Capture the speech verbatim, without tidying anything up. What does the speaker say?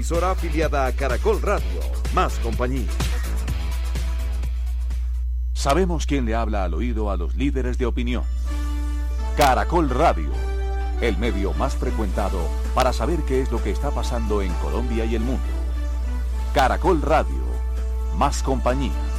Emisora afiliada a Caracol Radio, más compañía. Sabemos quién le habla al oído a los líderes de opinión. Caracol Radio, el medio más frecuentado para saber qué es lo que está pasando en Colombia y el mundo. Caracol Radio, más compañía.